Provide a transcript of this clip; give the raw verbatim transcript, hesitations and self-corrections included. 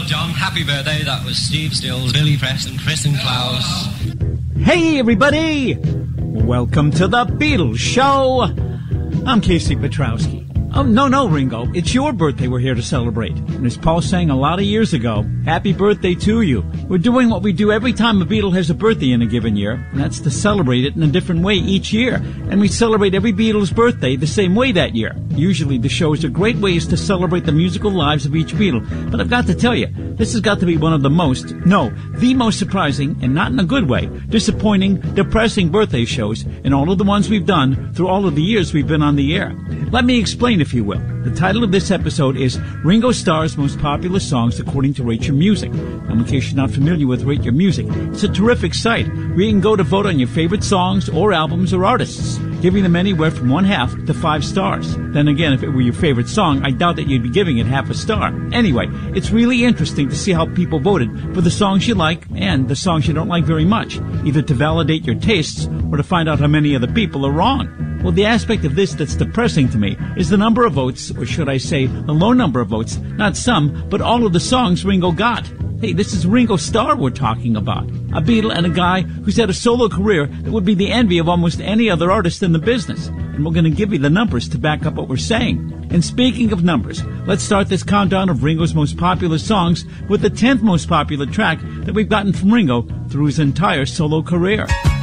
John. Happy birthday. That was Steve Stills, Billy Preston, Chris and Klaus. Hey, everybody! Welcome to the Beatles Show. I'm Casey Petrowski. Oh, no, no, Ringo. It's your birthday we're here to celebrate. And as Paul sang a lot of years ago, happy birthday to you. We're doing what we do every time a Beatle has a birthday in a given year, and that's to celebrate it in a different way each year. And we celebrate every Beatles' birthday the same way that year. Usually the shows are great ways to celebrate the musical lives of each Beatle. But I've got to tell you, this has got to be one of the most, no, the most surprising, and not in a good way, disappointing, depressing birthday shows in all of the ones we've done through all of the years we've been on the air. Let me explain, if you will. The title of this episode is Ringo Starr's Most Popular Songs According to Rate Your Music. Now, in case you're not familiar with Rate Your Music, it's a terrific site where you can go to vote on your favorite songs or albums or artists, giving them anywhere from one half to five stars. Then again, if it were your favorite song, I doubt that you'd be giving it half a star. Anyway, it's really interesting to see how people voted for the songs you like and the songs you don't like very much, either to validate your tastes or to find out how many other people are wrong. Well, the aspect of this that's depressing to me is the number of votes, or should I say, the low number of votes, not some, but all of the songs Ringo got. Hey, this is Ringo Starr we're talking about. A Beatle and a guy who's had a solo career that would be the envy of almost any other artist in the business. And we're going to give you the numbers to back up what we're saying. And speaking of numbers, let's start this countdown of Ringo's most popular songs with the tenth most popular track that we've gotten from Ringo through his entire solo career.